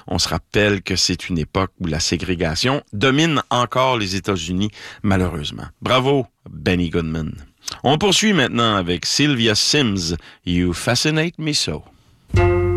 On se rappelle que c'est une époque où la ségrégation domine encore les États-Unis, malheureusement. Bravo, Benny Goodman. On poursuit maintenant avec Sylvia Sims, You Fascinate Me So.